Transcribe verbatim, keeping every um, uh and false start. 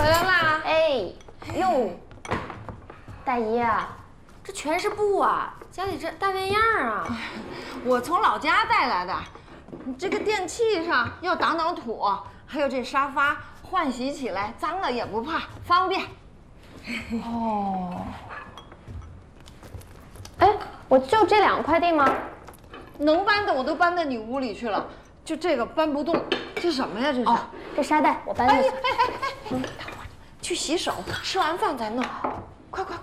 来啦！ 哎，哟，大姨啊，这全是布啊，家里这大变样啊！ 我从老家带来的。你这个电器上要挡挡土，还有这沙发换洗起来脏了也不怕，方便。 哦。哎，我就这两个快递吗？ 能搬的我都搬到你屋里去了，就这个搬不动。这什么呀？这是？ 哦，这沙袋我搬过去。 哎哎哎哎，等会儿去洗手，吃完饭再弄。快快。